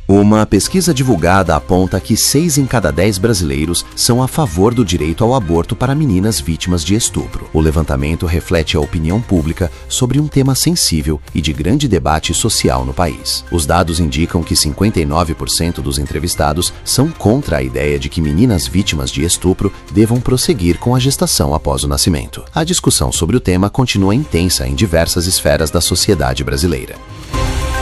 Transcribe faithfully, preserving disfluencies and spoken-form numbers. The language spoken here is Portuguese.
Uma pesquisa divulgada aponta que seis em cada dez brasileiros são a favor do direito ao aborto para meninas vítimas de estupro. O levantamento reflete a opinião pública sobre um tema sensível e de grande debate social no país. Os dados indicam que cinquenta e nove por cento dos entrevistados são contra a ideia de que meninas vítimas de estupro devam prosseguir com a gestação após o nascimento. A discussão sobre o tema continua intensa em diversas esferas da sociedade brasileira.